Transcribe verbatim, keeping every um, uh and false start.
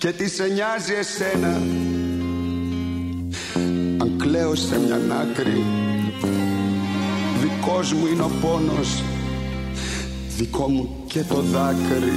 Και τι σε νοιάζει εσένα αν κλαίω σε μια άκρη? Δικός μου είναι ο πόνος, δικό μου και το δάκρυ.